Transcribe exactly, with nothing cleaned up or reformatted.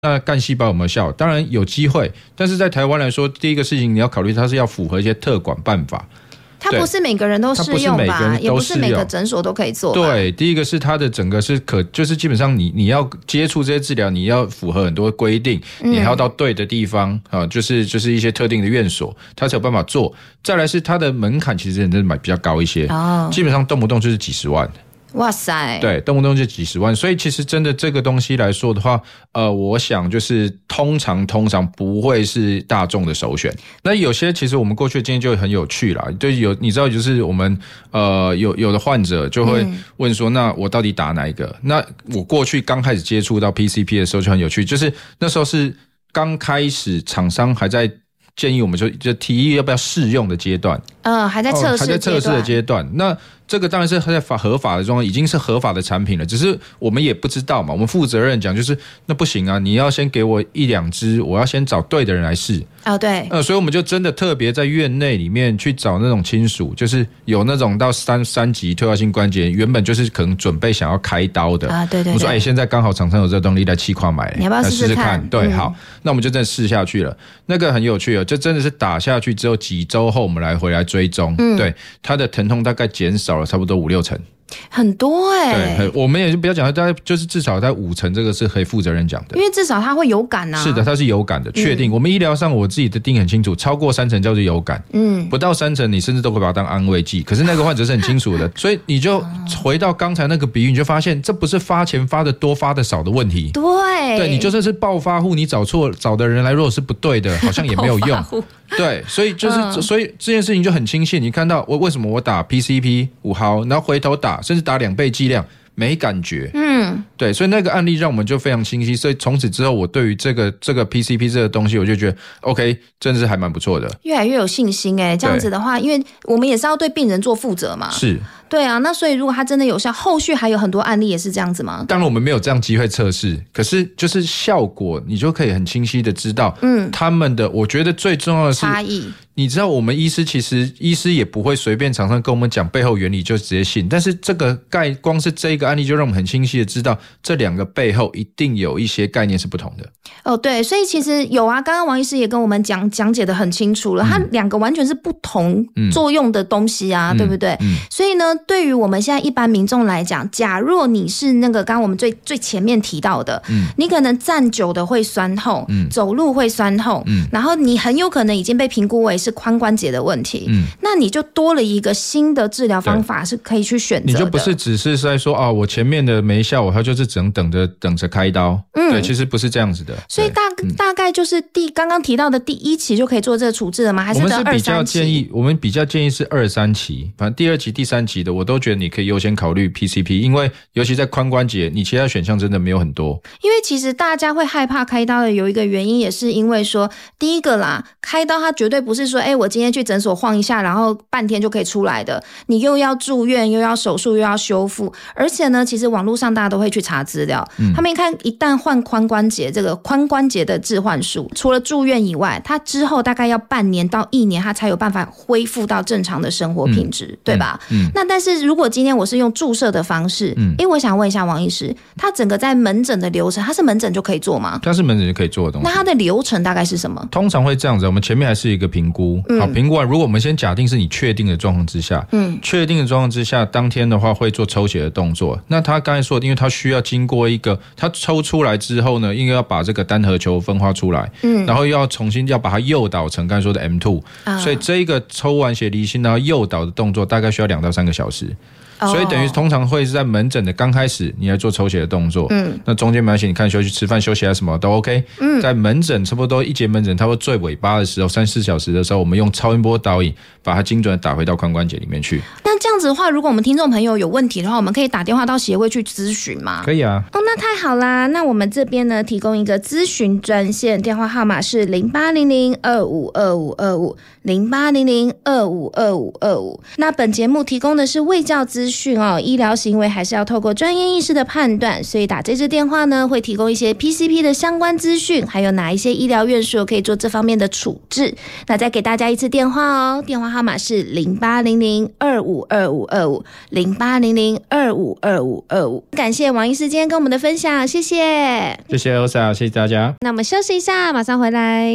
那干细胞有没有效？当然有机会，但是在台湾来说，第一个事情你要考虑它是要符合一些特管办法。 它不是每个人都适用吧，也不是每个诊所都可以做吧。 对，第一个是它的整个是可，就是基本上你你要接触这些治疗，你要符合很多规定，你还要到对的地方、嗯、啊，就是就是一些特定的院所，它才有办法做。再来是它的门槛其实真的比较高一些，哦、基本上动不动就是几十万。 哇塞， 对，动不动就几十万，所以其实真的这个东西来说的话，呃，我想就是通常通常不会是大众的首选。那有些其实我们过去的经验就很有趣啦，对，有你知道就是我们呃有有的患者就会问说，嗯、那我到底打哪一个？那我过去刚开始接触到 P C P 的时候就很有趣，就是那时候是刚开始厂商还在建议我们就就提议要不要试用的阶段， 嗯，还在测试、哦， 还在测试的阶段。那这个当然是在法合法的状况，已经是合法的产品了，只是我们也不知道嘛。我们负责任讲，就是那不行啊，你要先给我一两支，我要先找对的人来试。 哦，对， 呃，所以我们就真的特别在院内里面去找那种亲属，就是有那种到三三级退化性关节，原本就是可能准备想要开刀的啊，对对对。 我说，哎、欸，现在刚好厂商有这个东西来气跨买， 你要不要试试 看, 试看？对， 嗯、 好，那我们就真的试下去了。那个很有趣哦，就真的是打下去之后几周后，我们来回来追踪，嗯、对，它的疼痛大概减少了差不多五六成。 很多哎、 欸，对，我们也就不要讲，大概就是至少在五成，这个是可以负责任讲的， 因为至少它会有感啊。 是的，它是有感的，确定、嗯。我们医疗上我自己的定很清楚，超过三成叫做有感，嗯，不到三成你甚至都会把它当安慰剂。可是那个患者是很清楚的，所以你就回到刚才那个比喻，你就发现这不是发钱发的多发的少的问题。 对， 对，你就算是暴发户，你找错找的人来，如果是不对的，好像也没有用。对，所以就是、嗯，所以这件事情就很清晰。你看到我为什么我打 P C P 五毫，然后回头打，甚至打两倍剂量，没感觉。嗯，对，所以那个案例让我们就非常清晰。所以从此之后，我对于这个这个 P C P 这个东西，我就觉得 OK， 真的是还蛮不错的， 越来越有信心哎、欸。这样子的话，因为我们也是要对病人做负责嘛。 是。 对啊，那所以如果它真的有效，后续还有很多案例也是这样子吗？ 当然我们没有这样机会测试，可是就是效果你就可以很清晰的知道，嗯，他们的我觉得最重要的是差异。 你知道我们医师其实医师也不会随便厂商跟我们讲背后原理就直接信，但是这个概光是这一个案例就让我们很清晰的知道这两个背后一定有一些概念是不同的。 哦，对，所以其实有啊，刚刚王医师也跟我们讲讲解的很清楚了，嗯、它两个完全是不同作用的东西啊，嗯、对不对？嗯、所以呢，对于我们现在一般民众来讲，假若你是那个刚刚我们最最前面提到的，嗯、你可能站久的会酸痛，嗯、走路会酸痛，嗯、然后你很有可能已经被评估为是髋关节的问题，嗯、那你就多了一个新的治疗方法是可以去选择的。 你就不是只是在说啊，我前面的没效，我它就是只能等着等着开刀，嗯、对，其实不是这样子的。 所以大、嗯、大概就是第刚刚提到的第一期就可以做这个处置了吗？还是等二三期？我们是比较建议， 我们比较建议是二三期，反正第二期、第三期的，我都觉得你可以优先考虑 P C P， 因为尤其在髋关节，你其他选项真的没有很多。 因为其实大家会害怕开刀的有一个原因，也是因为说，第一个啦，开刀它绝对不是说，哎、欸，我今天去诊所晃一下，然后半天就可以出来的，你又要住院，又要手术，又要修复，而且呢，其实网络上大家都会去查资料，嗯、他们一看一旦换髋关节，这个髋关节的置换术，除了住院以外，它之后大概要半年到一年，它才有办法恢复到正常的生活品质，嗯、对吧？嗯嗯、那但是如果今天我是用注射的方式，嗯，因为我想问一下王医师，它整个在门诊的流程，它是门诊就可以做吗？ 它是门诊就可以做的东西。 那它的流程大概是什么？ 通常会这样子，我们前面还是一个评估，嗯、好，评估完，如果我们先假定是你确定的状况之下，嗯，确定的状况之下，当天的话会做抽血的动作。那他刚才说的，因为他需要经过一个，他抽出来之后呢，应该要把这个单核球分化出来，嗯，然后又要重新要把它诱导成刚才说的 M 二、啊、所以这一个抽完血离心然后诱导的动作大概需要两到三个小时。所以等于通常会是在门诊的刚开始，你来做抽血的动作。嗯，那中间没关系，你看休息、吃饭、休息啊什么都 OK。嗯，在门诊差不多一节门诊，差不多最尾巴的时候，三四小时的时候，我们用超音波导引把它精准的打回到髋关节里面去。 那这样子的话，如果我们听众朋友有问题的话，我们可以打电话到协会去咨询吗？ 可以啊。 哦，那太好啦。那我们这边呢，提供一个咨询专线，电话号码是零八零零二五二五二五零八零零二五二五二五。那本节目提供的是卫教资讯哦，医疗行为还是要透过专业医师的判断，所以打这支电话呢，会提供一些 P C P 的相关资讯，还有哪一些医疗院所可以做这方面的处置。那再给大家一次电话哦，电话号码是零八零零二五二五二五 零八零零二五二五二五。感谢王医师今天跟我们的分享，谢谢， 谢谢 Elsa， 谢谢大家。 那我们休息一下，马上回来。